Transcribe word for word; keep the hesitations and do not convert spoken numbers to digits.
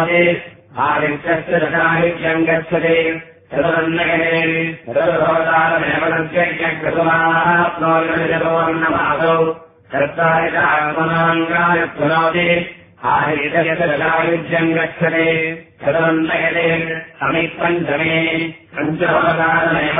आदित्यस्य दशायुज्यम् गच्छति चतुरन्नयने चतुर्भवतारमेव नद्यज्ञकृतमाप्नोर्नमासौ चत्वारितात्मनाङ्गाय पुनोति आदित्यस्य दशायुज्यम् गच्छति चतुरन्नयने अमित्पञ्चमे पञ्चभवतारमेव